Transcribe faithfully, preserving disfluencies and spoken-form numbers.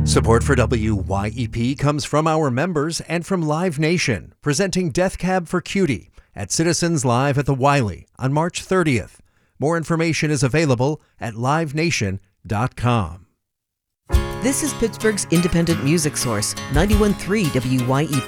Support for W Y E P comes from our members and from Live Nation, presenting Death Cab for Cutie at Citizens Live at the Wiley on March thirtieth. More information is available at live nation dot com. This is Pittsburgh's independent music source, ninety-one point three W Y E